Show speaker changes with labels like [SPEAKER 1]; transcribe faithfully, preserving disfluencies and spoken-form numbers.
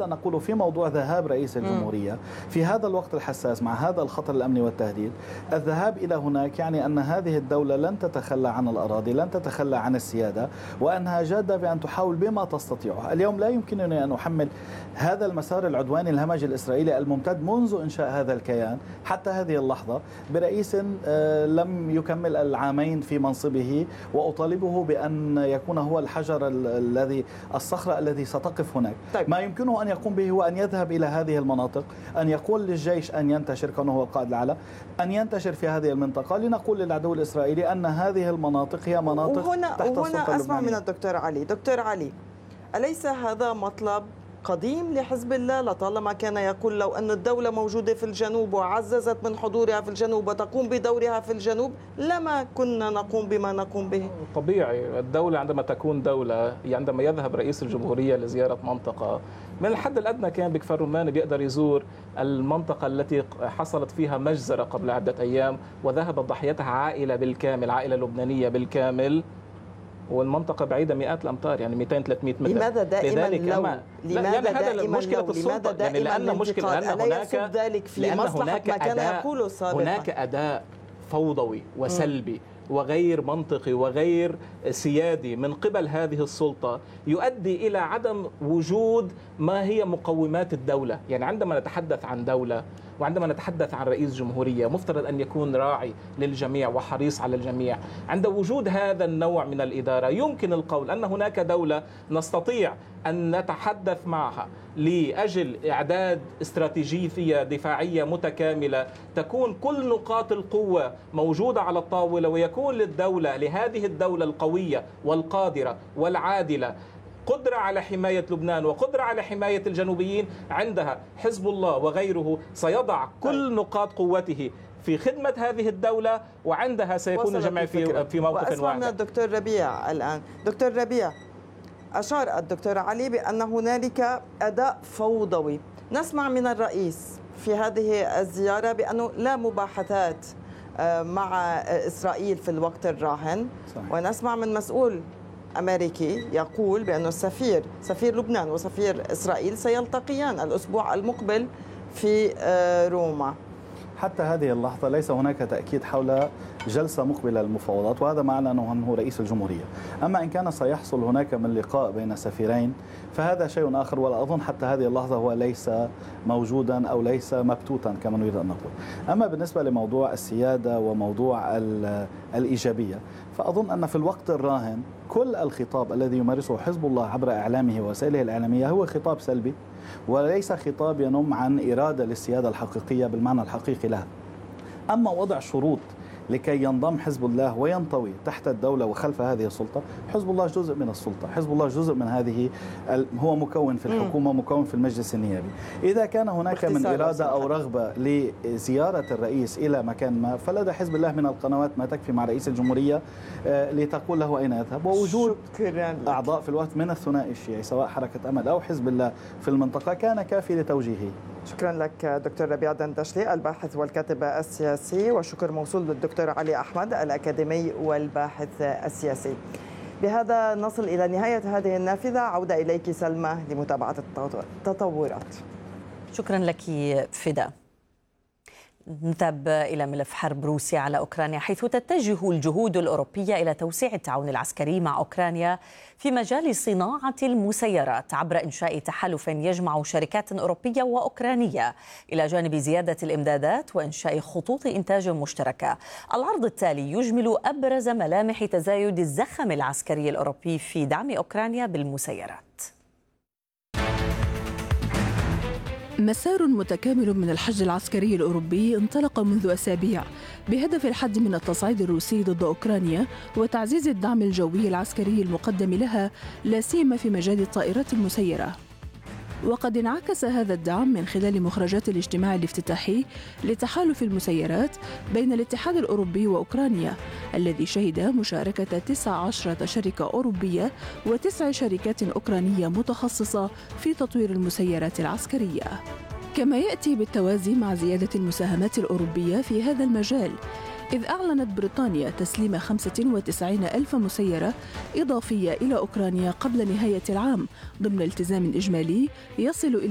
[SPEAKER 1] أن نقوله في موضوع ذهاب رئيس الجمهورية في هذا الوقت الحساس مع هذا الخطر الأمني والتهديد. الذهاب إلى هناك يعني أن هذه الدولة لن تتخلى عن الأراضي، لن تتخلى عن السيادة، وأنها جادة بأن تحاول بما تستطيعه. اليوم لا يمكنني أن أحمل هذا المسار العدواني الهمجي الإسرائيلي الممتد منذ إنشاء هذا الكيان حتى هذه اللحظة برئيس لم يكمل العامين في منصبه، وأطالبه بأن يكون هو الحجر الذي الصخرة الذي ستقف هناك. طيب. ما يمكنه أن يقوم به هو أن يذهب إلى هذه المناطق، أن يقول للجيش أن ينتشر كونه هو القائد الأعلى، أن ينتشر في هذه المنطقة لنقول للعدو الإسرائيلي أن هذه المناطق هي مناطق
[SPEAKER 2] وهنا
[SPEAKER 1] تحت السلطة اللبنانية.
[SPEAKER 2] وهنا أسمع من الدكتور علي. دكتور علي، أليس هذا مطلب قديم لحزب الله؟ لطالما كان يقول لو أن الدولة موجودة في الجنوب وعززت من حضورها في الجنوب وتقوم بدورها في الجنوب لما كنا نقوم بما نقوم به.
[SPEAKER 3] طبيعي الدولة عندما تكون دولة، عندما يذهب رئيس الجمهورية لزيارة منطقة من الحد الأدنى كان بكفر رمان بيقدر يزور المنطقة التي حصلت فيها مجزرة قبل عدة أيام وذهبت ضحيتها عائلة بالكامل، عائلة لبنانية بالكامل، والمنطقة بعيدة مئات الأمتار يعني مئتين ثلاثمئة متر.
[SPEAKER 2] لماذا دائما لو؟
[SPEAKER 3] لماذا يعني دائما لو؟ لماذا دائما يعني لأن مشكلة لأن هناك
[SPEAKER 2] ذلك في مصلحة ما كان يقوله سابقا.
[SPEAKER 3] هناك أداء فوضوي وسلبي وغير منطقي وغير سيادي من قبل هذه السلطة يؤدي إلى عدم وجود ما هي مقومات الدولة. يعني عندما نتحدث عن دولة وعندما نتحدث عن رئيس جمهورية مفترض أن يكون راعي للجميع وحريص على الجميع. عند وجود هذا النوع من الإدارة يمكن القول أن هناك دولة نستطيع أن نتحدث معها لأجل إعداد استراتيجية دفاعية متكاملة تكون كل نقاط القوة موجودة على الطاولة، ويكون للدولة لهذه الدولة القوية والقادرة والعادلة قدرة على حماية لبنان وقدرة على حماية الجنوبيين. عندها حزب الله وغيره سيضع كل نقاط قوته في خدمة هذه الدولة، وعندها سيكون الجميع في في موقف واحد.
[SPEAKER 2] وأسمع من الدكتور ربيع الآن. دكتور ربيع، أشار الدكتور علي بأن هنالك أداء فوضوي. نسمع من الرئيس في هذه الزيارة بأنه لا مباحثات مع إسرائيل في الوقت الراهن. صحيح. ونسمع من مسؤول أمريكي يقول بأن السفير سفير لبنان وسفير إسرائيل سيلتقيان الأسبوع المقبل في روما.
[SPEAKER 1] حتى هذه اللحظة ليس هناك تأكيد حول جلسة مقبلة للمفاوضات، وهذا ما أعلنه عنه رئيس الجمهورية. أما إن كان سيحصل هناك من لقاء بين سفيرين فهذا شيء آخر، ولا أظن حتى هذه اللحظة هو ليس موجودا أو ليس مبتوتا كما نريد أن نقول. أما بالنسبة لموضوع السيادة وموضوع الإيجابية فأظن أن في الوقت الراهن كل الخطاب الذي يمارسه حزب الله عبر إعلامه ووسائله الإعلامية هو خطاب سلبي وليس خطاب ينم عن إرادة للسيادة الحقيقية بالمعنى الحقيقي لها. أما وضع شروط لكي ينضم حزب الله وينطوي تحت الدولة وخلف هذه السلطة، حزب الله جزء من السلطة، حزب الله جزء من هذه، هو مكون في الحكومة، مكون في المجلس النيابي. إذا كان هناك من إرادة أو رغبة لزيارة الرئيس إلى مكان ما فلدى حزب الله من القنوات ما تكفي مع رئيس الجمهورية لتقول له أين يذهب، ووجود أعضاء في الوقت من الثنائي الشيعي سواء حركة أمل أو حزب الله في المنطقة كان كافي لتوجيهه.
[SPEAKER 2] شكرا لك دكتور ربيع دندشلي الباحث والكاتب السياسي، وشكر موصول للدكتور علي أحمد الأكاديمي والباحث السياسي. بهذا نصل إلى نهاية هذه النافذة. عودة إليك سلمى لمتابعة التطورات.
[SPEAKER 4] شكرا لك فدا. نذهب إلى ملف حرب روسيا على أوكرانيا، حيث تتجه الجهود الأوروبية إلى توسيع التعاون العسكري مع أوكرانيا في مجال صناعة المسيرات عبر إنشاء تحالف يجمع شركات أوروبية وأوكرانية إلى جانب زيادة الإمدادات وإنشاء خطوط إنتاج مشتركة. العرض التالي يجمل أبرز ملامح تزايد الزخم العسكري الأوروبي في دعم أوكرانيا بالمسيرات.
[SPEAKER 5] مسار متكامل من الحج العسكري الأوروبي انطلق منذ أسابيع بهدف الحد من التصعيد الروسي ضد أوكرانيا وتعزيز الدعم الجوي العسكري المقدم لها لا سيما في مجال الطائرات المسيرة. وقد انعكس هذا الدعم من خلال مخرجات الاجتماع الافتتاحي لتحالف المسيرات بين الاتحاد الأوروبي وأوكرانيا الذي شهد مشاركة تسع عشرة شركة أوروبية وتسع شركات أوكرانية متخصصة في تطوير المسيرات العسكرية. كما يأتي بالتوازي مع زيادة المساهمات الأوروبية في هذا المجال، إذ أعلنت بريطانيا تسليم خمسة وتسعين ألف مسيرة إضافية إلى أوكرانيا قبل نهاية العام ضمن التزام إجمالي يصل إلى